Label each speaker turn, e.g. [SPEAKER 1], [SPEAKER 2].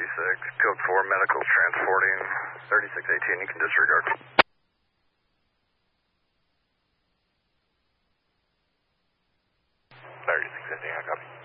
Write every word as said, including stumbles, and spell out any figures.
[SPEAKER 1] thirty-six, code four, medical transporting, thirty-six eighteen, you can disregard. thirty-six eighteen, I copy.